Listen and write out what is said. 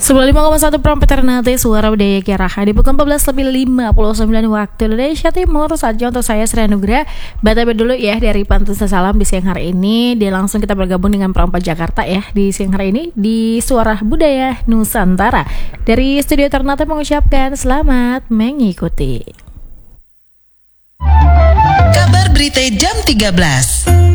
95,1 Prompet Ternate, suara budaya Kiraha di pukul 14.59 waktu Indonesia Timur. Saatnya untuk saya Sri Anugrah Batabe dulu ya dari Pantun Salam di siang hari ini. Dia langsung kita bergabung dengan Perompak Jakarta ya di siang hari ini di Suara Budaya Nusantara. Dari studio Ternate mengucapkan selamat mengikuti. Kabar Berita Jam 13.